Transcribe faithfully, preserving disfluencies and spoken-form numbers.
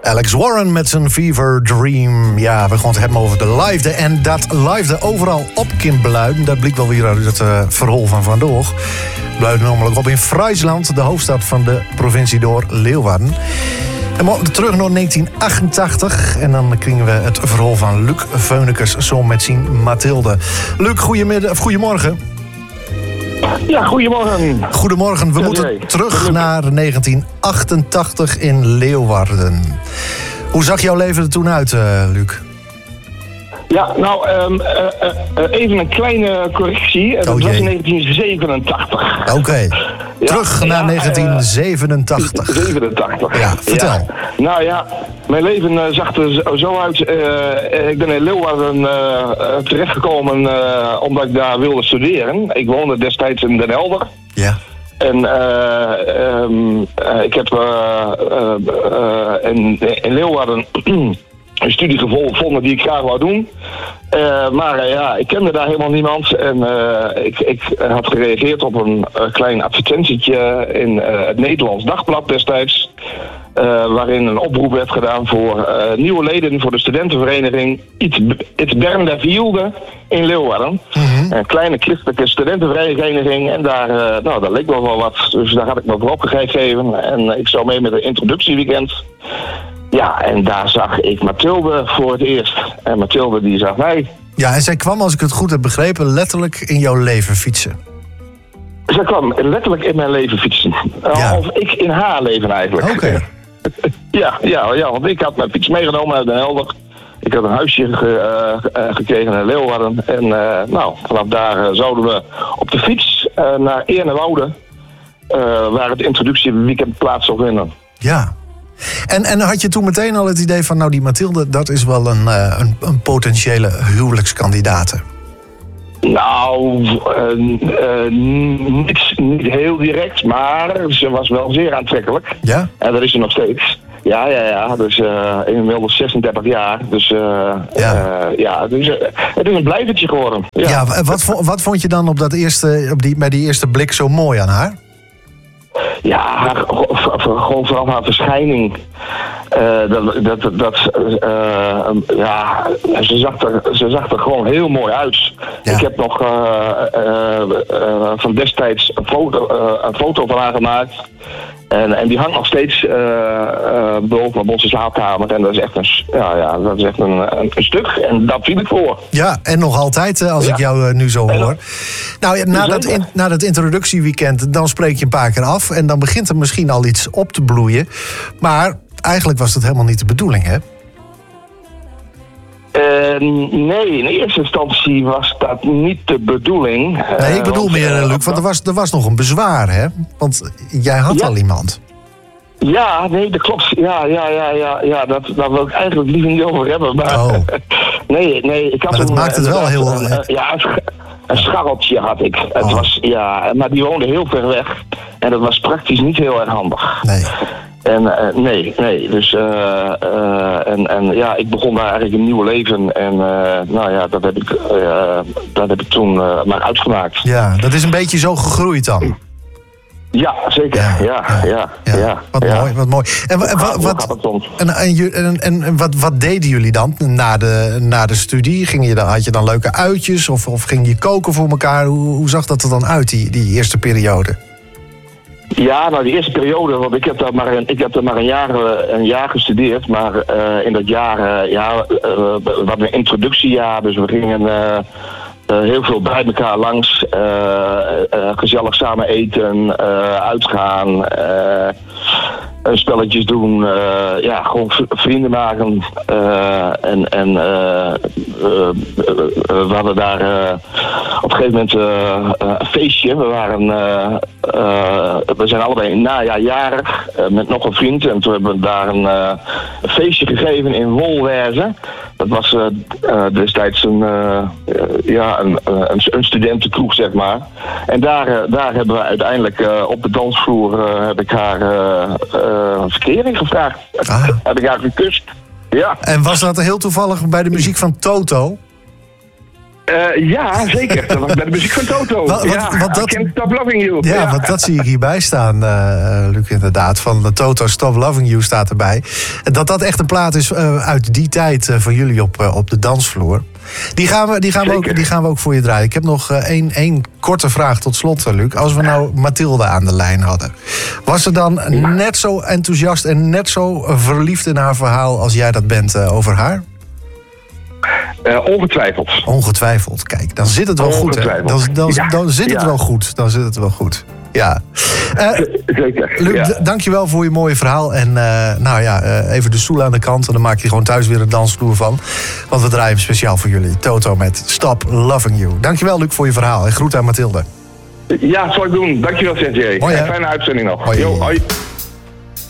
Alex Warren met zijn Fever Dream. Ja, we gaan het hebben over de liefde. En dat liefde overal op kan bluiden. Dat blijkt wel weer uit het uh, verhaal van vandaag. Bluiden namelijk op in Friesland, de hoofdstad van de provincie door Leeuwarden. En we terug naar negentien achtentachtig. En dan krijgen we het verhaal van Luc Veunekes zo met zijn Mathilde. Luc, goedemiddag, of goedemorgen. Ja, goedemorgen. Goedemorgen. We ja, moeten nee. terug naar negentien achtentachtig in Leeuwarden. Hoe zag jouw leven er toen uit, uh, Luc? Ja, nou, um, uh, uh, even een kleine correctie. Dat oh, was in negentien zevenentachtig. Oké. Okay. Terug ja, naar ja, negentien zevenentachtig. zevenentachtig. Ja, vertel. Ja. Nou ja, mijn leven uh, zag er zo uit. Uh, ik ben in Leeuwarden uh, terechtgekomen uh, omdat ik daar wilde studeren. Ik woonde destijds in Den Helder. Ja. En uh, um, uh, ik heb uh, uh, uh, in, in Leeuwarden een studie gevonden die ik graag wou doen. Uh, maar uh, ja, ik kende daar helemaal niemand. En uh, ik, ik had gereageerd op een uh, klein advertentietje in uh, het Nederlands Dagblad destijds. Uh, waarin een oproep werd gedaan voor uh, nieuwe leden voor de studentenvereniging It Bern der Vielde in Leeuwarden. Mm-hmm. Een kleine christelijke studentenvereniging. En daar, uh, nou, daar leek wel wel wat. Dus daar had ik me voor opgegeven. En ik zou mee met een introductieweekend. Ja, en daar zag ik Mathilde voor het eerst. En Mathilde die zag mij. Ja, en zij kwam, als ik het goed heb begrepen, letterlijk in jouw leven fietsen. Zij kwam letterlijk in mijn leven fietsen. Ja. Of ik in haar leven eigenlijk. Oké. Okay. ja, ja, ja, want ik had mijn fiets meegenomen uit Den Helder. Ik had een huisje ge, uh, gekregen in Leeuwarden. En uh, nou, vanaf daar uh, zouden we op de fiets uh, naar Eernewoude, uh, waar het introductieweekend plaats zou vinden. Ja. En, en had je toen meteen al het idee van, nou, die Mathilde, dat is wel een, uh, een, een potentiële huwelijkskandidaate? Nou, uh, uh, niet, niet heel direct, maar ze was wel zeer aantrekkelijk. Ja? En dat is ze nog steeds. Ja, ja, ja. Dus uh, inmiddels zesendertig jaar. Dus uh, ja, uh, ja dus, uh, het is een blijvertje geworden. Ja, ja wat, wat vond je dan op dat eerste, op die, bij die eerste blik zo mooi aan haar? Ja, gewoon vooral haar verschijning. Uh, dat, dat, dat, uh, ja, ze zag, er, ze zag er gewoon heel mooi uit. Ja. Ik heb nog uh, uh, uh, van destijds een foto, uh, een foto van haar gemaakt. En, en die hangt nog steeds uh, uh, boven op onze slaapkamer. En dat is echt een, ja, ja, dat is echt een, een, een stuk. En dat viel ik voor. Ja, en nog altijd, als ja. ik jou uh, nu zo hoor. En, nou, ja, na, dat in, na dat introductieweekend, dan spreek je een paar keer af. En dan begint er misschien al iets op te bloeien. Maar eigenlijk was dat helemaal niet de bedoeling, hè? Uh, nee, in eerste instantie was dat niet de bedoeling. Uh, nee, ik bedoel want, meer, uh, Luc, want er was, er was nog een bezwaar, hè? Want jij had ja. al iemand. Ja, nee, dat klopt. Ja, ja, ja, ja, ja dat, daar wil ik eigenlijk liever niet over hebben. Maar oh. nee, nee, ik had maar dat een, maakt het wel heel... Een, een, ja, een, een scharreltje had ik. Het oh. was, ja, maar die woonde heel ver weg. En dat was praktisch niet heel erg handig. Nee. En uh, nee, nee, dus uh, uh, en, en ja, ik begon daar eigenlijk een nieuw leven en uh, nou ja, dat heb ik, uh, dat heb ik toen uh, maar uitgemaakt. Ja, dat is een beetje zo gegroeid dan. Ja, zeker. Ja, ja, ja. ja, ja, ja wat ja. mooi, wat mooi. En, wat, wat, wat, en, en, en, en wat, wat deden jullie dan na de, na de studie? Ging je dan, had je dan leuke uitjes of, of ging je koken voor elkaar? Hoe, hoe zag dat er dan uit, die, die eerste periode? Ja, nou die eerste periode, want ik heb daar maar een, ik heb daar maar een jaar, een jaar gestudeerd, maar uh, in dat jaar, uh, ja, uh, we hadden een introductiejaar, dus we gingen uh, uh, heel veel bij elkaar langs, uh, uh, gezellig samen eten, uh, uitgaan, uh, spelletjes doen, uh, ja, gewoon vrienden maken uh, en, en uh, uh, uh, we hadden daar uh, op een gegeven moment uh, uh, een feestje. We waren, uh, uh, we zijn allebei najaarjarig uh, met nog een vriend en toen hebben we daar een, uh, een feestje gegeven in Wolwerzen. Dat was uh, uh, destijds een, uh, uh, ja, een, uh, een, een studentenkroeg, zeg maar. En daar, uh, daar hebben we uiteindelijk uh, op de dansvloer uh, heb ik haar uh, uh, verkering gevraagd. Ah. Heb ik haar gekust. Ja. En was dat heel toevallig bij de muziek van Toto? Uh, ja, zeker. Dat was bij de muziek van Toto. Wat, wat, ja, wat dat, I Can't Stop Loving You. Ja, ja, want dat zie ik hierbij staan, uh, Luc, inderdaad. Van de Toto Stop Loving You staat erbij. Dat dat echt een plaat is uh, uit die tijd uh, van jullie op, uh, op de dansvloer. Die gaan, we, die, gaan we ook, die gaan we ook voor je draaien. Ik heb nog uh, één, één korte vraag tot slot, uh, Luc. Als we nou Mathilde aan de lijn hadden, was ze dan ja. net zo enthousiast en net zo verliefd in haar verhaal als jij dat bent uh, over haar? Uh, ongetwijfeld. Ongetwijfeld. Kijk, dan zit het wel goed. Hè? Dan, dan, ja, dan zit het ja. wel goed. Dan zit het wel goed. Ja. Uh, Zeker. Luc, ja. d- dankjewel voor je mooie verhaal. En uh, nou ja, uh, even de stoel aan de kant. En dan maak je gewoon thuis weer een dansvloer van. Want we draaien hem speciaal voor jullie. Toto met Stop Loving You. Dankjewel, Luc, voor je verhaal. En groet aan Mathilde. Ja, zal ik doen. Dankjewel, C J. Hoi, en fijne uitzending nog. Hoi. Yo, hoi.